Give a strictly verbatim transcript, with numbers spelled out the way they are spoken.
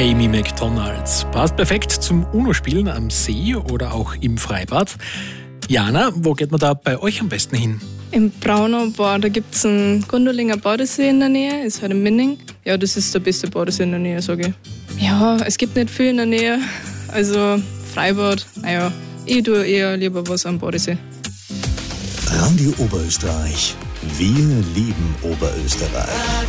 Amy Macdonald. Passt perfekt zum UNO-Spielen am See oder auch im Freibad. Jana, wo geht man da bei euch am besten hin? Im Braunau, boah, da gibt es einen Gondolinger Badesee in der Nähe, ist halt in Minning. Ja, das ist der beste Badesee in der Nähe, sage ich. Ja, es gibt nicht viel in der Nähe, also Freibad, naja, ich tue eher lieber was am Badesee. Radio Oberösterreich, wir lieben Oberösterreich.